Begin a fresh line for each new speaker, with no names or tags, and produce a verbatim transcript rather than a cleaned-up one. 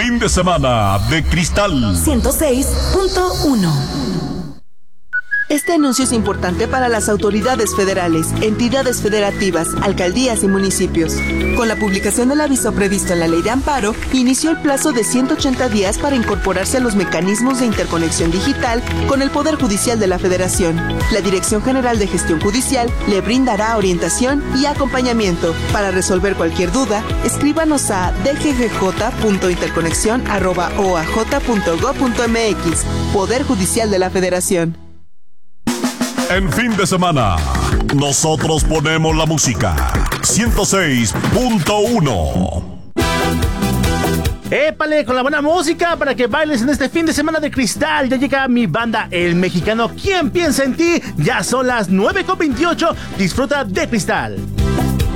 fin de semana de Cristal
ciento seis punto uno.
Este anuncio es importante para las autoridades federales, entidades federativas, alcaldías y municipios. Con la publicación del aviso previsto en la Ley de Amparo, inició el plazo de ciento ochenta días para incorporarse a los mecanismos de interconexión digital con el Poder Judicial de la Federación. La Dirección General de Gestión Judicial le brindará orientación y acompañamiento. Para resolver cualquier duda, escríbanos a d g g j punto interconexión arroba o a j punto gob punto m x. Poder Judicial de la Federación.
En fin de semana, nosotros ponemos la música. ciento seis punto uno.
¡Épale! Con la buena música para que bailes en este fin de semana de Cristal. Ya llega mi banda, el mexicano ¿Quién piensa en ti? Ya son las nueve con veintiocho. Disfruta de Cristal.